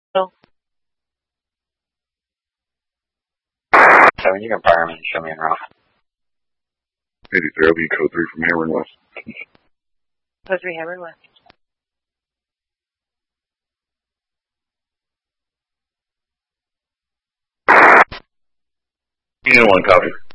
Oh. Kevin, you can fire me and show me in rough. 83, I'll be code 3 from Hammer and West. Code 3 Hammer and West. And 1 copy.